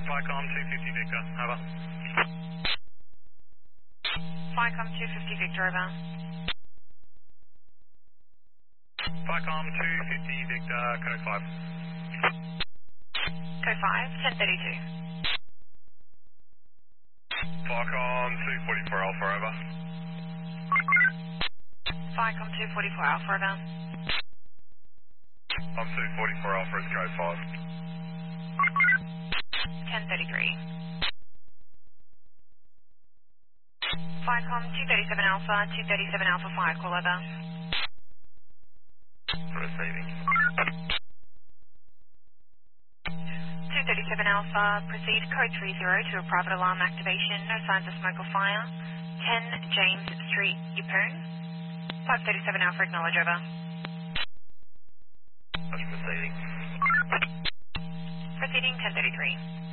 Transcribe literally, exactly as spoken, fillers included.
Vicom two fifty Victor, over. Vicom two fifty Victor, over. Vicom two fifty Victor, code five. Code five, ten thirty-two. Vicom two forty-four Alpha, over. Vicom two forty-four Alpha, over. I'm two forty-four Alpha, it's code five. ten thirty-three. Vicom two thirty-seven Alpha, two thirty-seven Alpha fire call, over. Receiving. two thirty-seven Alpha, proceed code three zero to a private alarm activation, no signs of smoke or fire. ten James Street, Yeppoon. five thirty-seven Alpha, acknowledge, over. That's proceeding. Proceeding ten thirty-three.